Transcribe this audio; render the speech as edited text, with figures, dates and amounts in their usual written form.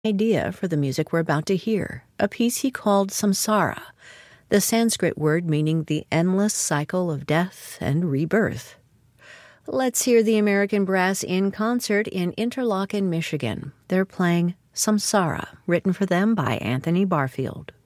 idea for the music we're about to hear, a piece he called Samsara, the Sanskrit word meaning the endless cycle of death and rebirth. Let's hear the American Brass in concert in Interlochen, Michigan. They're playing Samsara, written for them by Anthony Barfield.